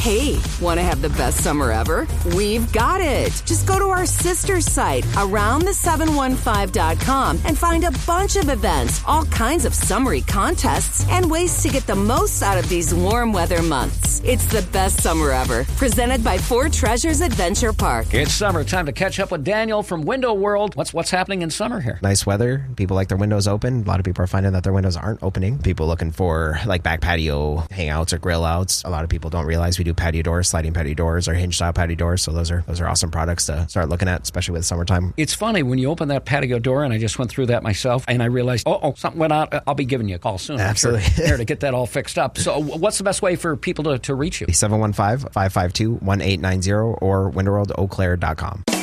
Hey, want to have the best summer ever? We've got it. Just go to our sister site, aroundthe715.com, and find a bunch of events, all kinds of summery contests, and ways to get the most out of these warm weather months. It's the best summer ever. Presented by Four Treasures Adventure Park. It's summer. Time to catch up with Daniel from Window World. What's happening in summer here? Nice weather. People like their windows open. A lot of people are finding that their windows aren't opening. People looking for like back patio hangouts or grill outs. A lot of people don't realize we do patio doors, sliding patio doors, or hinge style patio doors. So those are awesome products to start looking at, especially with summertime. It's funny when you open that patio door, and I just went through that myself, and I realized, something went out. I'll be giving you a call soon. Absolutely. I'm sure, there to get that all fixed up. So what's the best way for people to reach you? 715-552-1890 or windowworldeauclair.com.